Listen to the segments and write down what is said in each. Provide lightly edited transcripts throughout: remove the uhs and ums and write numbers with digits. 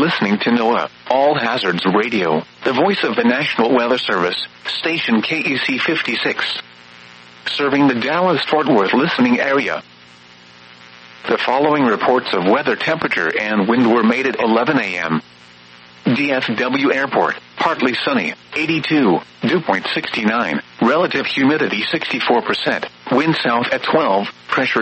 listening to NOAA, All Hazards Radio, the voice of the National Weather Service, station KEC 56. Serving the Dallas-Fort Worth listening area. The following reports of weather temperature and wind were made at 11 a.m. DFW Airport, partly sunny, 82, dew point 69, relative humidity 64%, wind south at 12, pressure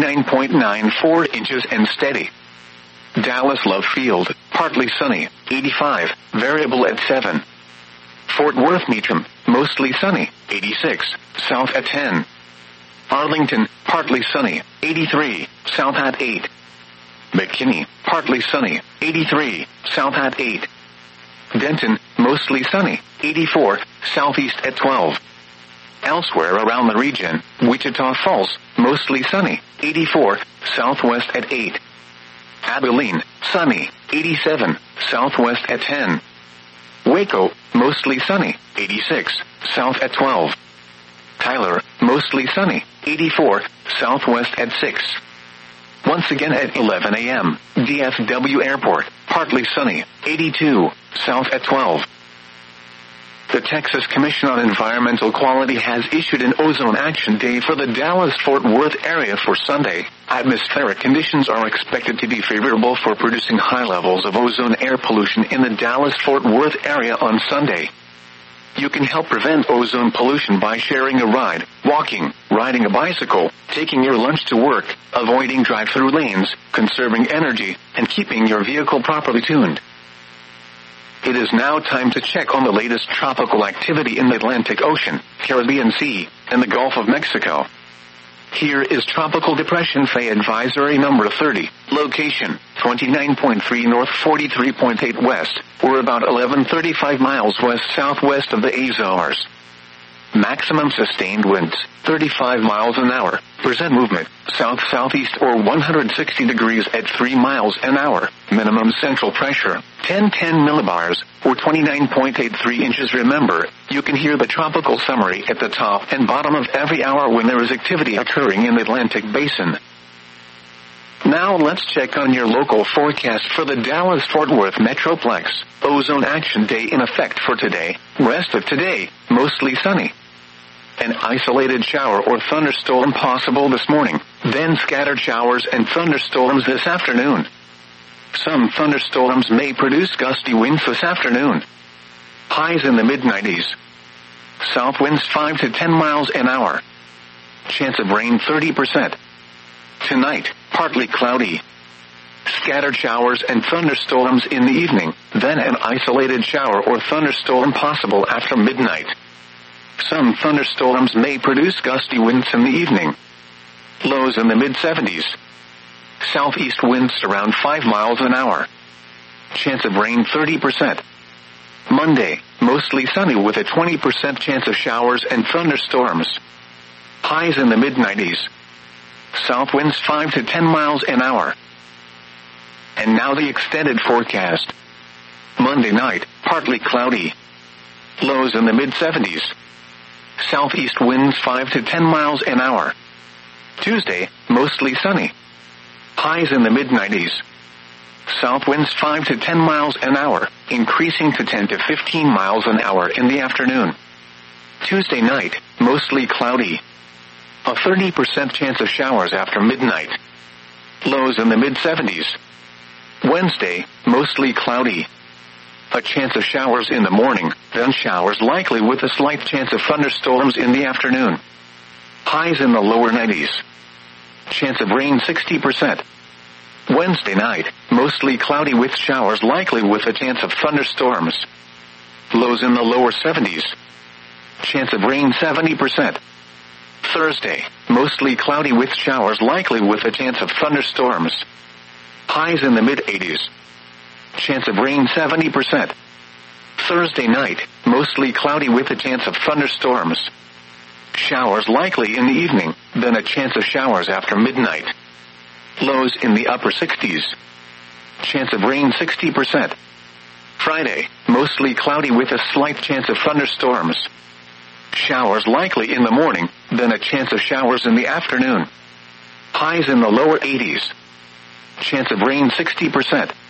29.94 inches and steady. Dallas Love Field, partly sunny, 85, variable at 7. Fort Worth Meacham, mostly sunny, 86, south at 10. Arlington, partly sunny, 83, south at 8. McKinney, partly sunny, 83, south at 8. Denton, mostly sunny, 84, southeast at 12. Elsewhere around the region, Wichita Falls, mostly sunny, 84, southwest at 8. Abilene, sunny, 87, southwest at 10. Waco, mostly sunny, 86, south at 12. Tyler, mostly sunny, 84, southwest at 6. Once again at 11 a.m., DFW Airport, partly sunny, 82, south at 12. The Texas Commission on Environmental Quality has issued an ozone action day for the Dallas-Fort Worth area for Sunday. Atmospheric conditions are expected to be favorable for producing high levels of ozone air pollution in the Dallas-Fort Worth area on Sunday. You can help prevent ozone pollution by sharing a ride, walking, riding a bicycle, taking your lunch to work, avoiding drive-through lanes, conserving energy, and keeping your vehicle properly tuned. It is now time to check on the latest tropical activity in the Atlantic Ocean, Caribbean Sea, and the Gulf of Mexico. Here is Tropical Depression Faye Advisory Number 30, location, 29.3 north 43.8 west, or about 1135 miles west-southwest of the Azores. Maximum sustained winds, 35 miles an hour, percent movement, south-southeast or 160 degrees at 3 miles an hour, minimum central pressure, 1010 millibars, or 29.83 inches. Remember, you can hear the tropical summary at the top and bottom of every hour when there is activity occurring in the Atlantic Basin. Now let's check on your local forecast for the Dallas-Fort Worth Metroplex. Ozone Action Day in effect for today. Rest of today, mostly sunny. An isolated shower or thunderstorm possible this morning, then scattered showers and thunderstorms this afternoon. Some thunderstorms may produce gusty winds this afternoon. Highs in the mid-90s. South winds 5 to 10 miles an hour. Chance of rain 30%. Tonight, partly cloudy. Scattered showers and thunderstorms in the evening, then an isolated shower or thunderstorm possible after midnight. Some thunderstorms may produce gusty winds in the evening. Lows in the mid-70s. Southeast winds around 5 miles an hour. Chance of rain 30%. Monday, mostly sunny with a 20% chance of showers and thunderstorms. Highs in the mid-90s. South winds 5 to 10 miles an hour. And now the extended forecast. Monday night, partly cloudy. Lows in the mid-70s. Southeast winds 5 to 10 miles an hour. Tuesday, mostly sunny. Highs in the mid-90s. South winds 5 to 10 miles an hour, increasing to 10 to 15 miles an hour in the afternoon. Tuesday night, mostly cloudy. A 30% chance of showers after midnight. Lows in the mid-70s. Wednesday, mostly cloudy. A chance of showers in the morning, then showers likely with a slight chance of thunderstorms in the afternoon. Highs in the lower 90s. Chance of rain 60%. Wednesday night, mostly cloudy with showers likely with a chance of thunderstorms. Lows in the lower 70s. Chance of rain 70%. Thursday, mostly cloudy with showers likely with a chance of thunderstorms. Highs in the mid-80s. Chance of rain 70%. Thursday night, mostly cloudy with a chance of thunderstorms. Showers likely in the evening, then a chance of showers after midnight. Lows in the upper 60s. Chance of rain 60%. Friday, mostly cloudy with a slight chance of thunderstorms. Showers likely in the morning, then a chance of showers in the afternoon. Highs in the lower 80s. Chance of rain 60%.